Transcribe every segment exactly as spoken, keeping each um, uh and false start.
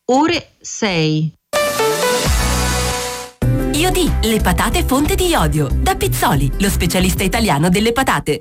ore sei. Io di le patate fonte di iodio. Da Pizzoli, lo specialista italiano delle patate.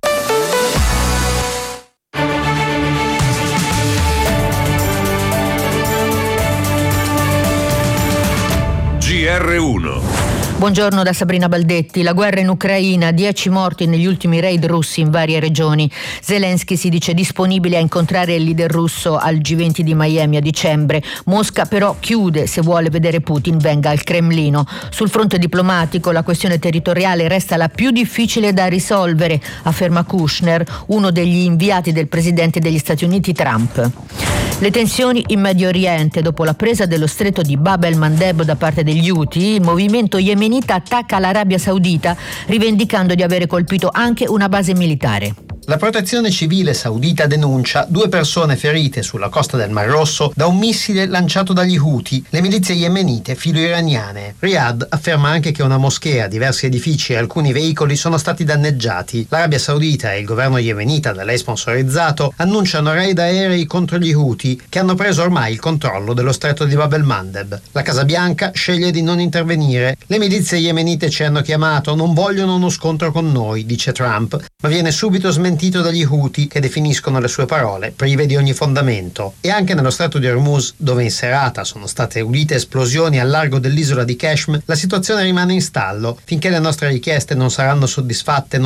G R uno. Buongiorno da Sabrina Baldetti. La guerra in Ucraina, dieci morti negli ultimi raid russi in varie regioni. Zelensky si dice disponibile a incontrare il leader russo al G venti di Miami a dicembre. Mosca però chiude, se vuole vedere Putin venga al Cremlino. Sul fronte diplomatico la questione territoriale resta la più difficile da risolvere, afferma Kushner, uno degli inviati del presidente degli Stati Uniti Trump. Le tensioni in Medio Oriente. Dopo la presa dello stretto di Bab el-Mandeb da parte degli Houthi, il movimento yemenita attacca l'Arabia Saudita rivendicando di avere colpito anche una base militare. La protezione civile saudita denuncia due persone ferite sulla costa del Mar Rosso da un missile lanciato dagli Houthi, le milizie yemenite filo-iraniane. Riyadh afferma anche che una moschea, diversi edifici e alcuni veicoli sono stati danneggiati. L'Arabia Saudita e il governo yemenita da lei sponsorizzato annunciano raid aerei contro gli Houthi, che hanno preso ormai il controllo dello stretto di Bab el-Mandeb. La Casa Bianca sceglie di non intervenire. Le milizie yemenite ci hanno chiamato, non vogliono uno scontro con noi, dice Trump, ma viene subito smentito dagli Houthi, che definiscono le sue parole prive di ogni fondamento. E anche nello stretto di Hormuz, dove in serata sono state udite esplosioni al largo dell'isola di Qeshm, la situazione rimane in stallo. Finché le nostre richieste non saranno soddisfatte